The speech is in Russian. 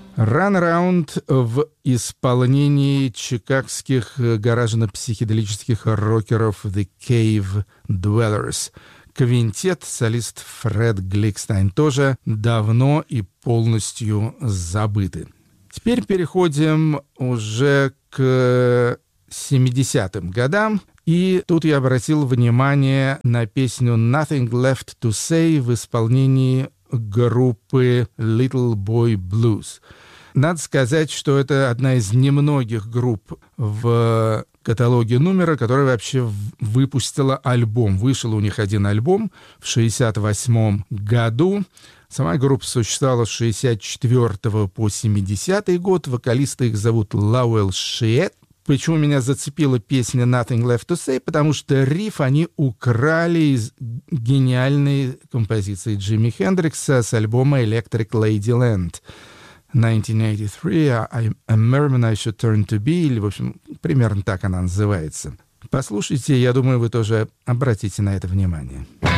Runaround в исполнении чикагских гаражно-психоделических рокеров The Cave Dwellers. Квинтет, солист Фред Гликстайн, тоже давно и полностью забыты. Теперь переходим уже к 70-м годам. И тут я обратил внимание на песню «Nothing Left to Say» в исполнении группы Little Boy Blues. Надо сказать, что это одна из немногих групп в каталоге «Numero», которая вообще выпустила альбом. Вышел у них один альбом в 1968 году. Сама группа существовала с 1964 по 1970 год. Вокалиста их зовут Лауэлл Шиет. Почему меня зацепила песня «Nothing Left to Say»? Потому что риф они украли из гениальной композиции Джимми Хендрикса с альбома «Electric Ladyland». 1983, «A Merman I Should Turn to Be», или, в общем, примерно так она называется. Послушайте, я думаю, вы тоже обратите на это внимание.